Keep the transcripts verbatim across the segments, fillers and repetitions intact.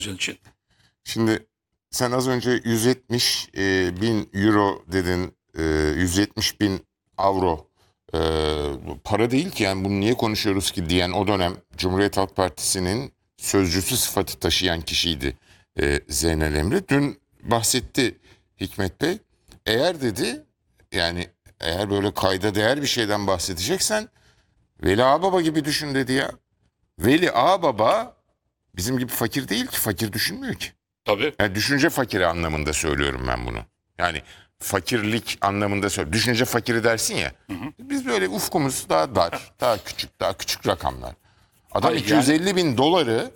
için. Şimdi sen az önce yüz yetmiş e, bin euro dedin, e, yüz yetmiş bin avro e, para değil ki, yani bunu niye konuşuyoruz ki diyen o dönem Cumhuriyet Halk Partisi'nin sözcüsü sıfatı taşıyan kişiydi e, Zeynel Emre. Dün bahsetti Hikmet Bey. Eğer dedi, yani eğer böyle kayda değer bir şeyden bahsedeceksen Veli Ağababa gibi düşün dedi ya. Veli Ağababa bizim gibi fakir değil ki, fakir düşünmüyor ki. Tabii. Yani düşünce fakiri anlamında söylüyorum ben bunu. Yani fakirlik anlamında söylüyorum. Düşünce fakiri dersin ya. Hı hı. Biz böyle ufkumuz daha dar, daha küçük, daha küçük rakamlar. Adam Hayır, iki yüz elli bin doları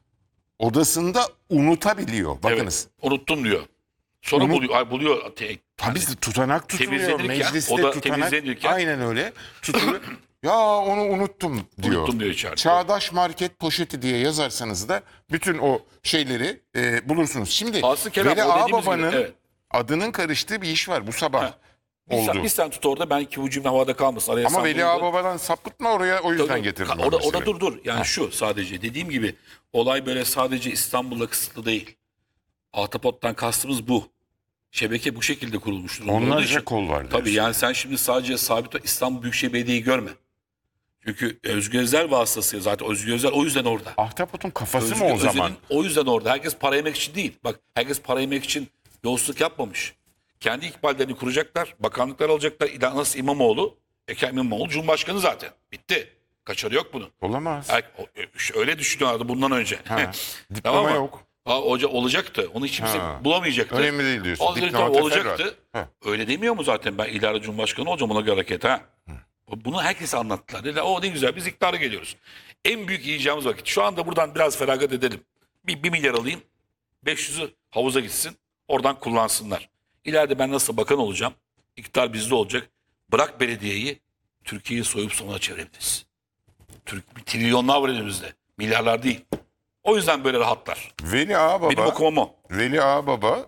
odasında unutabiliyor. Bakınız. Evet, unuttum diyor. Sonra Unut- buluyor. Ay, buluyor. Te- Tabii yani tutanak tutuluyor. temizlenirken, Mecliste o da tutanak. temizlenirken- Aynen öyle. Tutuluyor. Ya onu unuttum diyor. Unuttum diyor içeride. Çağdaş market poşeti diye yazarsanız da bütün o şeyleri e, bulursunuz. Şimdi Aslı Kerem, Veli o dediğimiz gibi, Ağababa'nın evet. adının karıştığı bir iş var bu sabah. Ha, Bir sen, oldu. bir sen tut orada, ben iki ucum havada kalmasın. Araya Ama sen Veli bunu- Ağababa'dan sapıtma oraya, o yüzden Tabii, getirdim. Orada, ben orada meseleyi. dur dur. Yani şu sadece dediğim gibi olay böyle sadece İstanbul'la kısıtlı değil. Ahtapot'tan kastımız bu. Şebeke bu şekilde kurulmuş durumda olduğu Onlarca için. kol var diyorsun. Tabii yani sen şimdi sadece sabit İstanbul Büyükşehir Belediye'yi görme. Çünkü Özgür Özel vasıtasıyla zaten Özgür Özel o yüzden orada. Ahtapot'un kafası Özgür mı o Özel'in zaman? o yüzden orada. Herkes para yemek için değil. Bak, herkes para yemek için yolsuzluk yapmamış. Kendi ikballerini kuracaklar. Bakanlıklar alacaklar. İla- Nasıl İmamoğlu? Ekrem İmamoğlu Cumhurbaşkanı zaten. Bitti. Kaçarı yok bunun. Olamaz. Er- o- Öyle düşünüyorlardı bundan önce. Ha, diploma mı? yok. Ha, hoca olacaktı. Onu hiç kimse Ha. bulamayacaktı. Önemli değil diyorsun. O Diploma tabii olacaktı. teferruat. Ha. Öyle demiyor mu zaten, ben ileride Cumhurbaşkanı olacağım, ona göre hareket ha. Bunu herkese anlattılar. Dediler, o ne güzel, biz iktidara geliyoruz. En büyük yiyeceğimiz vakit. Şu anda buradan biraz feragat edelim. Bir, bir milyar alayım. beş yüzü havuza gitsin. Oradan kullansınlar. İleride ben nasıl bakan olacağım? İktidar bizde olacak. Bırak belediyeyi, Türkiye'yi soyup sona çevirebiliriz. Türk, trilyonlar var elimizde. Milyarlar değil. O yüzden böyle rahatlar. Veli Ağababa. Benim okumam o. Veli Ağababa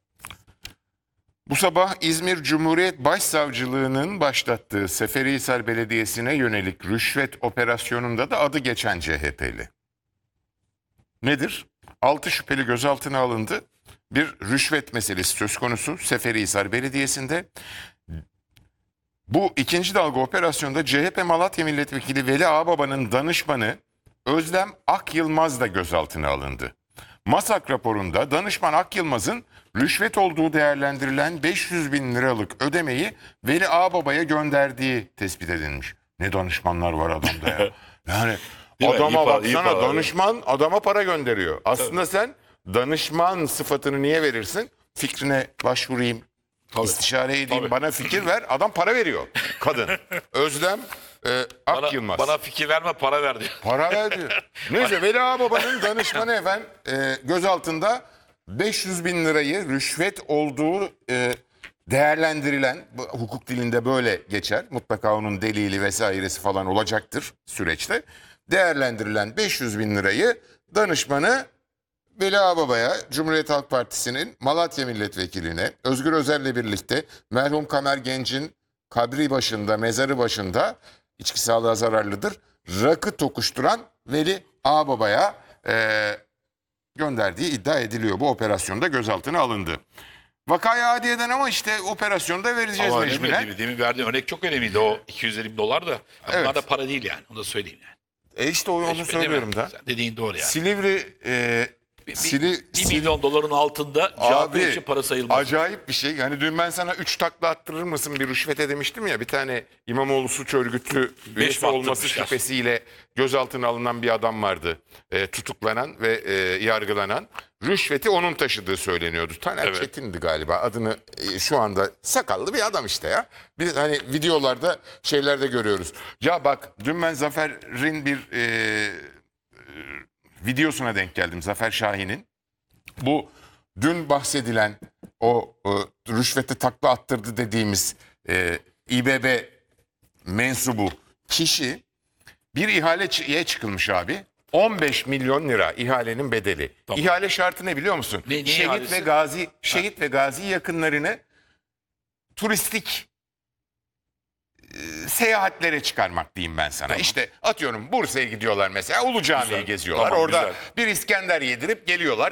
bu sabah İzmir Cumhuriyet Başsavcılığı'nın başlattığı Seferihisar Belediyesi'ne yönelik rüşvet operasyonunda da adı geçen C H P'li. Nedir? altı şüpheli gözaltına alındı. Bir rüşvet meselesi söz konusu Seferihisar Belediyesi'nde. Bu ikinci dalga operasyonda C H P Malatya Milletvekili Veli Ağababa'nın danışmanı Özlem Akyılmaz da gözaltına alındı. MASAK raporunda danışman Akyılmaz'ın rüşvet olduğu değerlendirilen beş yüz bin liralık ödemeyi Veli Ağababa'ya gönderdiği tespit edilmiş. Ne danışmanlar var adamda ya. Yani Değil mi? adama İyi para, iyi baksana, para. danışman adama para gönderiyor. Aslında sen danışman sıfatını niye verirsin? Fikrine başvurayım, Tabii. istişare edeyim, Tabii. bana fikir ver. Adam para veriyor. Kadın. Özlem e, Bana, Akyılmaz. bana fikir verme, para ver diyor. Para verdi. Neyse, Veli Ağababa'nın danışmanı efendim e, gözaltında beş yüz bin lirayı rüşvet olduğu e, değerlendirilen, bu, hukuk dilinde böyle geçer. Mutlaka onun delili vesairesi falan olacaktır süreçte. Değerlendirilen beş yüz bin lirayı danışmanı Veli Ağababa'ya, Cumhuriyet Halk Partisi'nin Malatya Milletvekiline, Özgür Özel'le birlikte merhum Kamer Genç'in kabri başında, mezarı başında, içki sağlığa zararlıdır, rakı tokuşturan Veli Ağababa'ya e, gönderdiği iddia ediliyor. Bu operasyonda gözaltına alındı. Vakaya adiyeden ama işte operasyonda vereceğiz Ama mecburen. demin, demin verdiğin örnek çok önemliydi. O iki yüz elli bin dolar da. Ya Evet. Bunlar da para değil yani. Onu da söyleyeyim yani. E işte o- onu Değil mi? söylüyorum da. Sen dediğin doğru yani. Silivri, e, Bir, Sili, bir Sil- milyon doların altında C H P için para sayılmaz. Acayip bir şey. Yani dün ben sana üç takla attırır mısın bir rüşvete demiştim ya. Bir tane İmamoğlu suç örgütü üyesi mi olması attırmışlar? şüphesiyle gözaltına alınan bir adam vardı. E, tutuklanan ve e, yargılanan. Rüşveti onun taşıdığı söyleniyordu. Taner Evet. Çetin'di galiba. Adını e, şu anda sakallı bir adam işte ya. Biz hani videolarda şeylerde görüyoruz. Ya bak, dün ben Zafer'in bir e, videosuna denk geldim, Zafer Şahin'in. Bu dün bahsedilen o e, rüşvete takla attırdı dediğimiz e, İBB mensubu kişi bir ihaleye çıkılmış abi. on beş milyon lira ihalenin bedeli. Tamam. İhale şartı ne biliyor musun? Ne- ne şehit ihalesi? ve gazi şehit ve gazi yakınlarını turistik e, seyahatlere çıkarmak diyeyim ben sana. Tamam. İşte atıyorum Bursa'ya gidiyorlar mesela, Ulu Cami'yi Güzel. geziyorlar. Tamam, Orada güzel. bir İskender yedirip geliyorlar.